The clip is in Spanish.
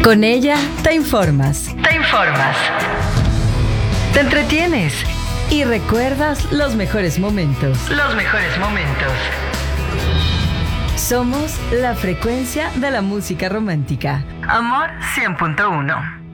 Con ella te informas. Te entretienes y recuerdas los mejores momentos. Somos la frecuencia de la música romántica. Amor 100.1.